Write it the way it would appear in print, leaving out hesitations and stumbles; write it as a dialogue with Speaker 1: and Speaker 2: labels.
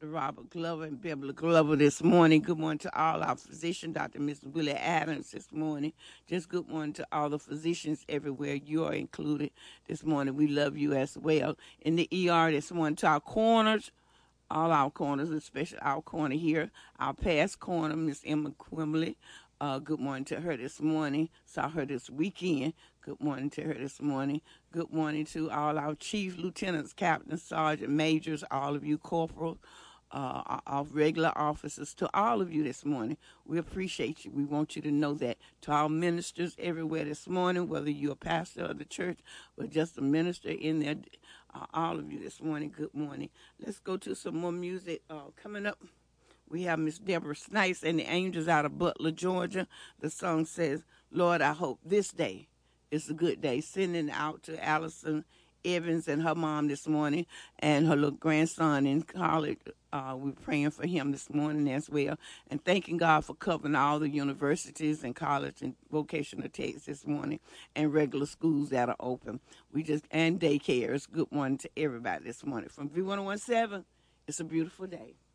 Speaker 1: Robert Glover and Beverly Glover this morning. Good morning to all our physicians, Dr. Mrs. Willie Adams this morning. Just good morning to all the physicians everywhere. You are included this morning. We love you as well. In the ER this morning to our corners, all our corners, especially our corner here, our past corner, Miss Emma Quimbley. Good morning to her this morning. Saw her this weekend. Good morning to her this morning. Good morning to all our chiefs, lieutenants, captains, sergeant, majors, all of you corporals, our regular officers, to all of you this morning. We appreciate you. We want you to know that. To our ministers everywhere this morning, whether you're a pastor of the church or just a minister in there, all of you this morning, good morning. Let's go to some more music coming up. We have Miss Deborah Snipes and the Angels out of Butler, Georgia. The song says, Lord, I hope this day is a good day. Sending out to Allison Evans and her mom this morning and her little grandson in college. We're praying for him this morning as well. And thanking God for covering all the universities and college and vocational techs this morning and regular schools that are open. And daycares. Good morning to everybody this morning. From V1017, it's a beautiful day.